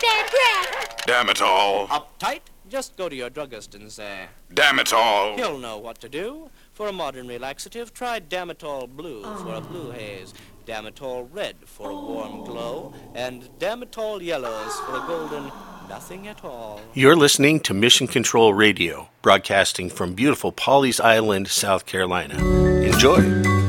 bad breath. Damn it all. Uptight? Just go to your druggist and say, Damn it all. he'll know what to do. For a modern relaxative, try Damitol Blue for a blue haze, Damitol Red for a warm glow, and Damitol Yellows for a golden nothing at all. You're listening to Mission Control Radio, broadcasting from beautiful Pawleys Island, South Carolina. Enjoy.